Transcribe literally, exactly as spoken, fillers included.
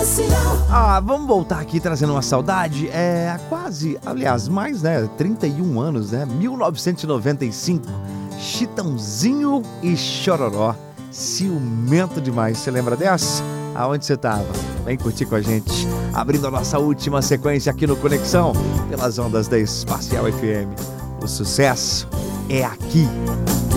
Ah, vamos voltar aqui trazendo uma saudade. É, há quase, aliás, mais, né? trinta e um anos, né? mil novecentos e noventa e cinco. Chitãozinho e Chororó. Ciumento demais. Você lembra dessa? Aonde você tava? Vem curtir com a gente. Abrindo a nossa última sequência aqui no Conexão, pelas ondas da Espacial F M. O sucesso é aqui.